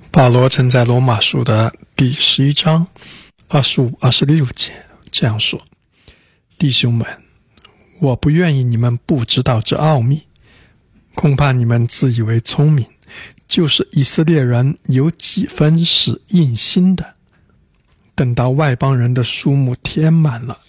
保罗曾在罗马书的第11章25、26节这样说：弟兄们，我不愿意你们不知道这奥秘，恐怕你们自以为聪明，就是以色列人有几分是硬心的。等到外邦人的数目填满了，